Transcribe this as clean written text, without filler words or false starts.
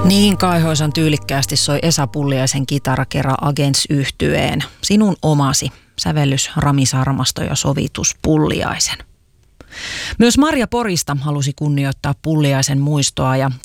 Niin kaihoisan tyylikkäästi soi Esa Pulliaisen kitara kerran Agents-yhtyeen. Sinun omasi, sävellys Rami Sarmasto ja sovitus Pulliaisen. Myös Marja Porista halusi kunnioittaa Pulliaisen muistoa ja